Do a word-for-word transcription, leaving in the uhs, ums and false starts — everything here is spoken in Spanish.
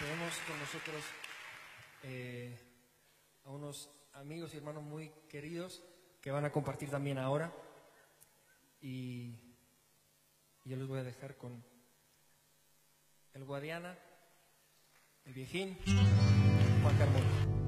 tenemos con nosotros eh, a unos amigos y hermanos muy queridos que van a compartir también ahora. Y yo les voy a dejar con el Guadiana, el Viejín, Juan Carmona.